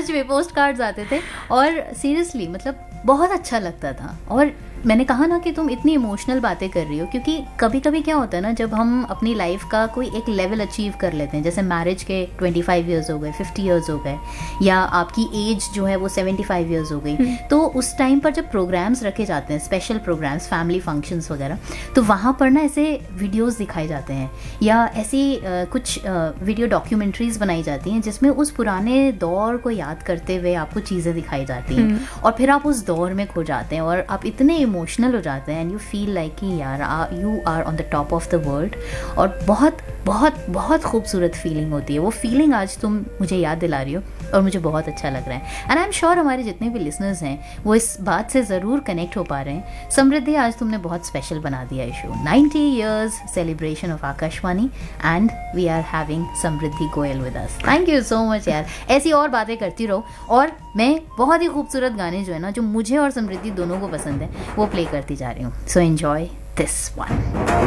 सच में post cards आते थे और सीरियसली मतलब बहुत अच्छा लगता था। और मैंने कहा ना कि तुम इतनी इमोशनल बातें कर रही हो, क्योंकि कभी कभी क्या होता है ना, जब हम अपनी लाइफ का कोई एक लेवल अचीव कर लेते हैं, जैसे मैरिज के 25 ईयर्स हो गए, 50 ईयर्स हो गए, या आपकी एज जो है वो 75 ईयर्स हो गई, तो उस टाइम पर जब प्रोग्राम्स रखे जाते हैं, स्पेशल प्रोग्राम्स, फैमिली फंक्शंस वगैरह, तो वहाँ पर ना ऐसे वीडियोज़ दिखाए जाते हैं या ऐसी कुछ वीडियो डॉक्यूमेंट्रीज बनाई जाती हैं जिसमें उस पुराने दौर को याद करते हुए आपको चीज़ें दिखाई जाती हैं और फिर आप उस दौर में खो जाते हैं और आप इतने इमोशनल हो जाते हैं एंड यू फील लाइक कि यार you are on the top of the world. और बहुत बहुत बहुत खूबसूरत फीलिंग होती है वो फीलिंग, आज तुम मुझे याद दिला रही हो और मुझे बहुत अच्छा लग रहा है। एंड आई एम श्योर हमारे जितने भी लिसनर्स हैं वो इस बात से ज़रूर कनेक्ट हो पा रहे हैं। समृद्धि, आज तुमने बहुत स्पेशल बना दिया ये show, 90 years celebration of Akashvani, and we are having Samriddhi Goyal with us. Thank you so much यार, ऐसी और बातें करती रहो और मैं बहुत ही खूबसूरत गाने जो है ना, जो मुझे और समृद्धि दोनों को पसंद है, वो प्ले करती जा रही हूँ। So enjoy this one.